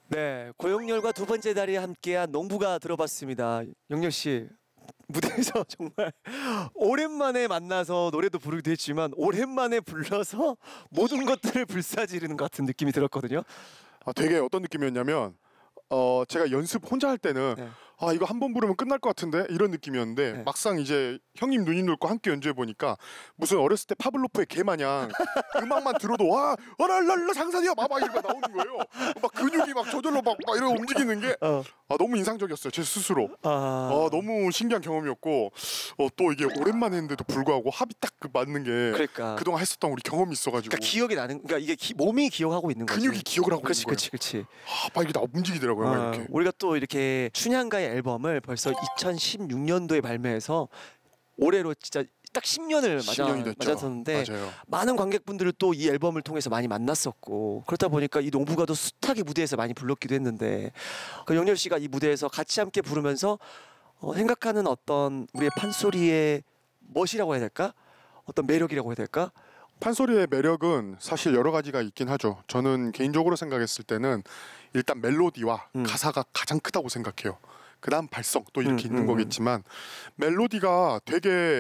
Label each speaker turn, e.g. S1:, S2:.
S1: 네, 고영렬과 두 번째 다리에 함께한 농부가 들어봤습니다. 영렬 씨 무대에서 정말 오랜만에 만나서 노래도 부르기도 했지만 오랜만에 불러서 모든 것들을 불사지르는 것 같은 느낌이 들었거든요.
S2: 되게 어떤 느낌이었냐면 제가 연습 혼자 할 때는
S1: 네.
S2: 이거 한 번 부르면 끝날 것 같은데 이런 느낌이었는데
S1: 네.
S2: 막상 이제 형님 누님 놀고 함께 연주해 보니까 무슨 어렸을 때 파블로프의 개 마냥 음악만 들어도 와 어랄랄라 장산이야 막 이러고 나오는 거예요. 막 근육이 막 저절로 막 이러고 움직이는 게 너무 인상적이었어요 제 스스로. 너무 신기한 경험이었고 또 이게 오랜만에 했는데도 불구하고 합이 딱 맞는 게
S1: 그러니까.
S2: 그동안 했었던 우리 경험이 있어가지고
S1: 그러니까 기억이 나는, 그러니까 이게 몸이 기억하고 있는 거지.
S2: 근육이 기억을 하고
S1: 그렇지,
S2: 있는 거예요.
S1: 그렇지, 그렇지.
S2: 막 이게 나 움직이더라고요. 막 이렇게.
S1: 우리가 또 이렇게 춘향가의 앨범을 벌써 2016년도에 발매해서 올해로 진짜 딱 10년을
S2: 10년이 됐죠.
S1: 맞았었는데
S2: 맞아요.
S1: 많은 관객분들을 또 이 앨범을 통해서 많이 만났었고 그렇다 보니까 이 농부가 또 숱하게 무대에서 많이 불렀기도 했는데 그 영렬 씨가 이 무대에서 같이 함께 부르면서 생각하는 어떤 우리의 판소리의 멋이라고 해야 될까? 어떤 매력이라고 해야 될까?
S2: 판소리의 매력은 사실 여러 가지가 있긴 하죠. 저는 개인적으로 생각했을 때는 일단 멜로디와 가사가 가장 크다고 생각해요. 그 다음 발성 또 이렇게 있는 거겠지만 멜로디가 되게